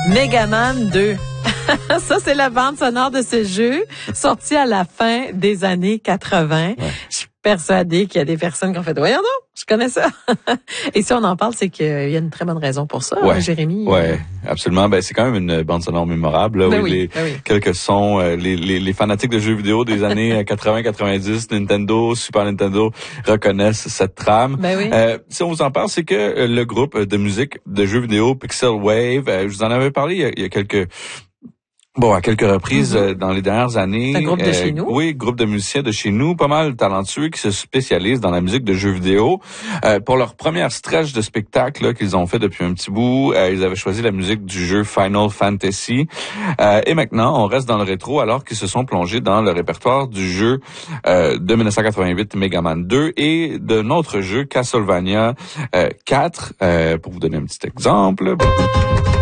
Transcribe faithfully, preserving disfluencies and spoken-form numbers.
Megaman deux. Ça, c'est la bande sonore de ce jeu, sorti à la fin des années quatre-vingt. Ouais. Je suis persuadée qu'il y a des personnes qui ont fait « Voyons donc, je connais ça. » Et si on en parle, c'est qu'il y a une très bonne raison pour ça, ouais. hein, Jérémy. Oui, absolument. Ben, c'est quand même une bande sonore mémorable. Là, ben où oui, les, ben oui. quelques sons, les, les, les fanatiques de jeux vidéo des années quatre-vingts quatre-vingt-dix, Nintendo, Super Nintendo, reconnaissent cette trame. Ben oui. Euh, si on vous en parle, c'est que le groupe de musique de jeux vidéo Pixel Wave, je vous en avais parlé il y a, il y a quelques... Bon, à quelques reprises mm-hmm. euh, dans les dernières années. C'est un groupe de euh, chez nous. Oui, groupe de musiciens de chez nous, pas mal talentueux qui se spécialisent dans la musique de jeux vidéo. Euh, pour leur première stretch de spectacle là, qu'ils ont fait depuis un petit bout, euh, ils avaient choisi la musique du jeu Final Fantasy. Euh, et maintenant, on reste dans le rétro alors qu'ils se sont plongés dans le répertoire du jeu euh, de dix-neuf cent quatre-vingt-huit Megaman deux et de notre jeu Castlevania euh, quatre. Euh, pour vous donner un petit exemple.